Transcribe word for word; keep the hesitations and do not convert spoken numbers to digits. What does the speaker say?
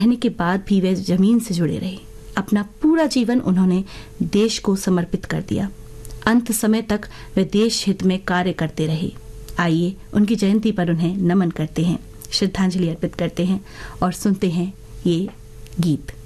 रहने के बाद भी वे जमीन से जुड़े रहे। अपना पूरा जीवन उन्होंने देश को समर्पित कर दिया। अंत समय तक वे देश हित में कार्य करते रहे। आइए उनकी जयंती पर उन्हें नमन करते हैं, श्रद्धांजलि अर्पित करते हैं और सुनते हैं ये गीत।